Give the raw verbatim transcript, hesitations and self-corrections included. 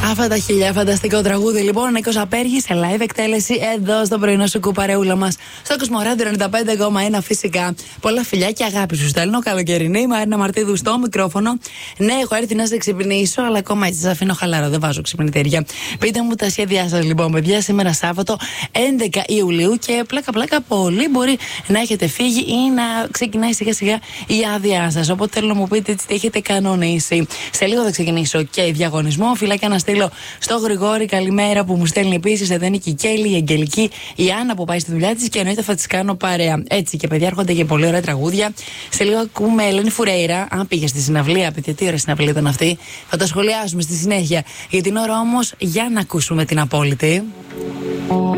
Αυτά τα χίλια φανταστικό τραγούδι λοιπόν. Νίκος Απέργης σε live εκτέλεση εδώ στο πρωινό σου κουπαρεούλα μας στο Κοσμοράδιο ενενήντα πέντε κόμμα ένα. Φυσικά. Πολλά φιλιά και αγάπη σου στέλνω. Καλοκαιρινή, Μαρίνα Μαρτίδου στο μικρόφωνο. Ναι, έχω έρθει να σε ξυπνήσω, αλλά ακόμα έτσι σας αφήνω χαλαρό. Δεν βάζω ξυπνητήρια. Πείτε μου τα σχέδιά σας λοιπόν, παιδιά. Σήμερα Σάββατο έντεκα Ιουλίου και πλάκα-πλάκα πολύ μπορεί να έχετε φύγει ή να ξεκινάει σιγά-σιγά η άδειά σας. Οπότε θέλω να μου πείτε τι έχετε κανονίσει. Σε λίγο θα ξεκινήσω και διαγωνισμό. Φυλάκια να στείλω στο Γρηγόρη, καλημέρα που μου στέλνει επίσης. Εδώ είναι και η Κέλλη, η Αγγελική, η Άννα που πάει στη δουλειά της και εννοείται θα τις κάνω παρέα. Έτσι και παιδιά, έρχονται και πολύ ωραία τραγούδια. Σε λίγο ακούμε Ελένη Φουρέιρα. Αν πήγε στη συναυλία, παιδιά, τι ωραία συναυλία ήταν αυτή. Θα το σχολιάσουμε στη συνέχεια. Για την ώρα όμως, για να ακούσουμε την απόλυτη.